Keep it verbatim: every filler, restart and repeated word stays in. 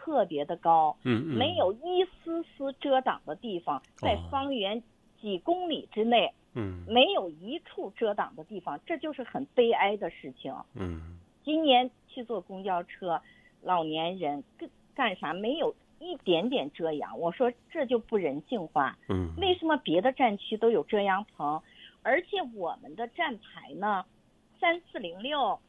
特别的高， 嗯嗯， 没有一丝丝遮挡的地方，在方圆几公里之内， 嗯， 没有一处遮挡的地方，这就是很悲哀的事情。 嗯， 今年去坐公交车，老年人干干啥没有一点点遮阳，我说这就不人性化。 嗯， 为什么别的站区都有遮阳棚，而且我们的站牌呢，三四零六